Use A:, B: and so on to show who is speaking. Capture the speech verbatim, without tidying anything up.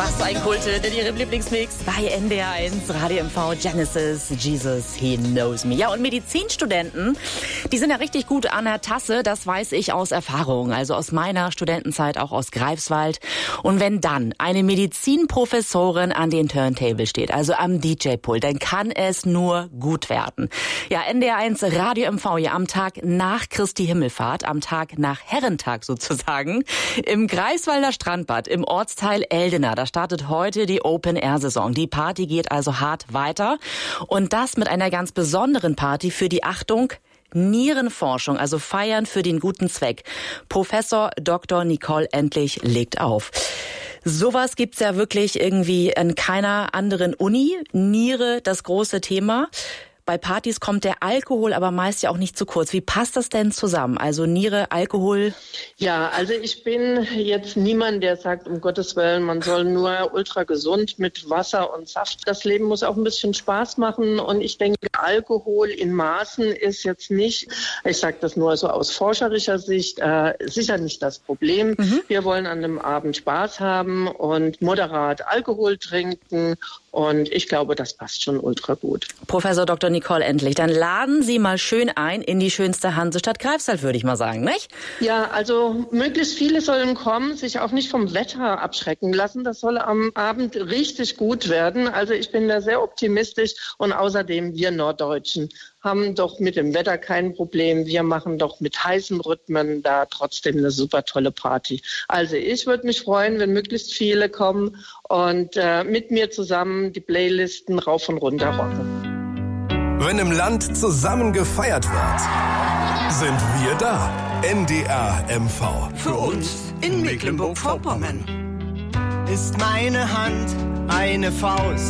A: Was für ein Kulthit in Ihrem Lieblingsmix bei N D R eins, Radio M V, Genesis, Jesus, He Knows Me. Ja, und Medizinstudenten, die sind ja richtig gut an der Tasse, das weiß ich aus Erfahrung, also aus meiner Studentenzeit, auch aus Greifswald. Und wenn dann eine Medizinprofessorin an den Turntable steht, also am D J-Pult, dann kann es nur gut werden. Ja, N D R eins, Radio M V, ja am Tag nach Christi Himmelfahrt, am Tag nach Herrentag sozusagen, im Greifswalder Strandbad, im Ortsteil Eldena. Da startet heute die Open-Air-Saison. Die Party geht also hart weiter. Und das mit einer ganz besonderen Party für die, Achtung, Nierenforschung, also Feiern für den guten Zweck. Professor Doktor Nicole Endlich legt auf. Sowas gibt's ja wirklich irgendwie an keiner anderen Uni. Niere, das große Thema. Bei Partys kommt der Alkohol aber meist ja auch nicht zu kurz. Wie passt das denn zusammen? Also Niere, Alkohol?
B: Ja, also ich bin jetzt niemand, der sagt, um Gottes Willen, man soll nur ultra gesund mit Wasser und Saft. Das Leben muss auch ein bisschen Spaß machen. Und ich denke, Alkohol in Maßen ist jetzt nicht, ich sage das nur so aus forscherischer Sicht, äh, sicher nicht das Problem. Mhm. Wir wollen an dem Abend Spaß haben und moderat Alkohol trinken. Und ich glaube, das passt schon ultra gut.
A: Professor Doktor Nicole Endlich, dann laden Sie mal schön ein in die schönste Hansestadt Greifswald, würde ich mal sagen, nicht?
B: Ja, also möglichst viele sollen kommen, sich auch nicht vom Wetter abschrecken lassen. Das soll am Abend richtig gut werden. Also ich bin da sehr optimistisch. Und außerdem, wir Norddeutschen haben doch mit dem Wetter kein Problem. Wir machen doch mit heißen Rhythmen da trotzdem eine super tolle Party. Also ich würde mich freuen, wenn möglichst viele kommen und äh, mit mir zusammen die Playlisten rauf und runter rocken.
C: Wenn im Land zusammen gefeiert wird, sind wir da. N D R M V.
D: Für uns in Mecklenburg-Vorpommern ist meine Hand eine Faust.